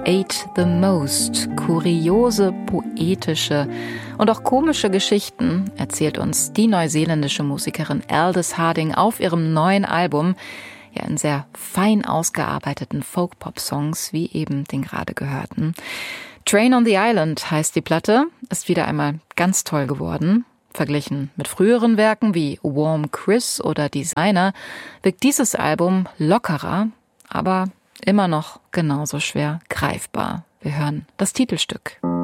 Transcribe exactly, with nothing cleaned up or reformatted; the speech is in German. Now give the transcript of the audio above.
Ate the Most. Kuriose, poetische und auch komische Geschichten erzählt uns die neuseeländische Musikerin Aldis Harding auf ihrem neuen Album, ja in sehr fein ausgearbeiteten Folk-Pop-Songs, wie eben den gerade gehörten. Train on the Island heißt die Platte, ist wieder einmal ganz toll geworden. Verglichen mit früheren Werken wie Warm Chris oder Designer wirkt dieses Album lockerer, aber immer noch genauso schwer greifbar. Wir hören das Titelstück.